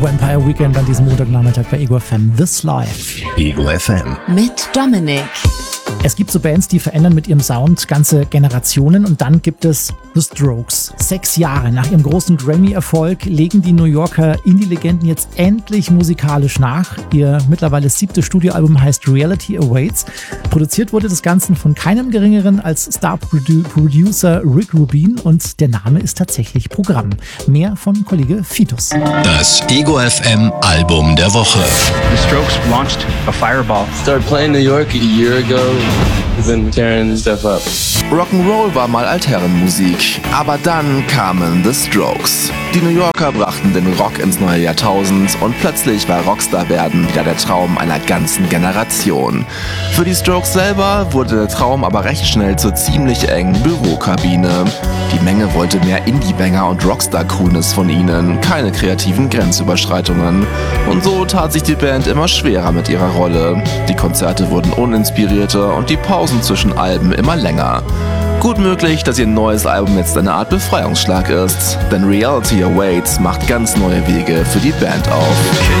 Vampire Weekend an diesem Montagnachmittag bei Ego FM This Live. Ego FM. Mit Dominik. Es gibt so Bands, die verändern mit ihrem Sound ganze Generationen, und dann gibt es The Strokes. 6 Jahre nach ihrem großen Grammy-Erfolg legen die New Yorker Indie-Legenden jetzt endlich musikalisch nach. Ihr mittlerweile 7. Studioalbum heißt Reality Awaits. Produziert wurde das Ganze von keinem Geringeren als Star-Producer Rick Rubin, und der Name ist tatsächlich Programm. Mehr von Kollege Fitus. Das Ego FM Album der Woche. The Strokes launched a fireball. Started playing New York a year ago. Been tearing stuff up. Rock'n'Roll war mal Altherrenmusik, aber dann kamen The Strokes. Die New Yorker brachten den Rock ins neue Jahrtausend und plötzlich war Rockstar werden wieder der Traum einer ganzen Generation. Für die Strokes selber wurde der Traum aber recht schnell zur ziemlich engen Bürokabine. Die Menge wollte mehr Indie-Banger und Rockstar-Coolness von ihnen, keine kreativen Grenzüberschreitungen. Und so tat sich die Band immer schwerer mit ihrer Rolle. Die Konzerte wurden uninspirierter und die Pausen zwischen Alben immer länger. Gut möglich, dass ihr neues Album jetzt eine Art Befreiungsschlag ist, denn Reality Awaits macht ganz neue Wege für die Band auf.